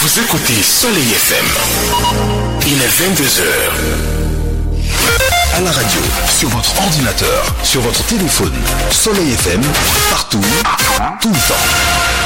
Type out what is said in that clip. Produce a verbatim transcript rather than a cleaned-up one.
Vous écoutez Soleil F M. Il est vingt-deux heures. À la radio, sur votre ordinateur, sur votre téléphone. Soleil F M, partout, tout le temps.